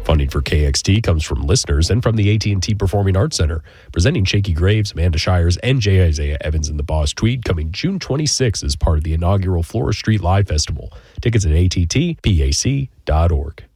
Funding for KXT comes from listeners and from the AT&T Performing Arts Center. Presenting Shakey Graves, Amanda Shires, and J. Isaiah Evans and the Boss Tweed coming June 26 as part of the inaugural Flora Street Live Festival. Tickets at attpac.org.